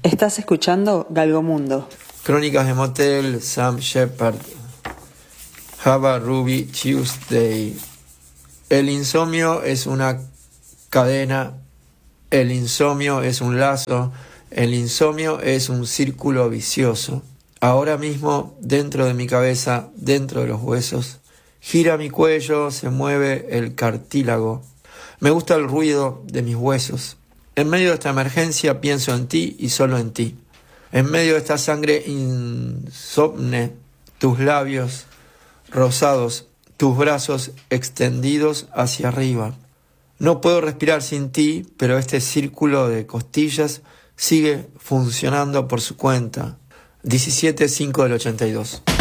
Estás escuchando Galgomundo. Crónicas de Motel, Sam Shepard. Have a Ruby Tuesday. El insomnio es una cadena. El insomnio es un lazo. El insomnio es un círculo vicioso. Ahora mismo, dentro de mi cabeza, dentro de los huesos, gira mi cuello, se mueve el cartílago. Me gusta el ruido de mis huesos. En medio de esta emergencia pienso en ti y solo en ti. En medio de esta sangre insomne, tus labios rosados, tus brazos extendidos hacia arriba. No puedo respirar sin ti, pero este círculo de costillas sigue funcionando por su cuenta. 17/5/82.